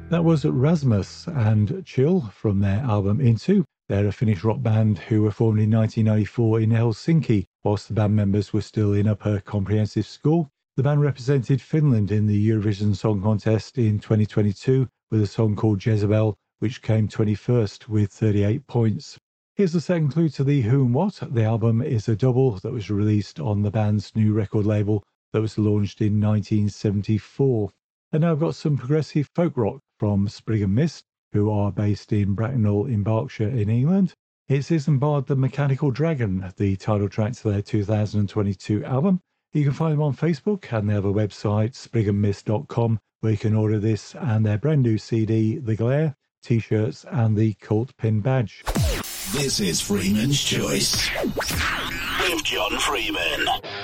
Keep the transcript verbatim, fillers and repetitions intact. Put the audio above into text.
That was Rasmus and Chill from their album Into. They're a Finnish rock band who were formed in nineteen ninety-four in Helsinki, whilst the band members were still in upper comprehensive school. The band represented Finland in the Eurovision Song Contest in twenty twenty-two with a song called Jezebel, which came twenty-first with thirty-eight points. Here's the second clue to the Who and What. The album is a double that was released on the band's new record label that was launched in nineteen seventy-four. And now I've got some progressive folk rock from Sprig and Mist, who are based in Bracknell in Berkshire in England. It's Isambard the Mechanical Dragon, the title track to their two thousand twenty-two album. You can find them on Facebook, and they have a website, sprig and mist dot com, where you can order this and their brand new C D, The Glare, T-shirts and the Cult Pin Badge. This is Freeman's Choice with John Freeman.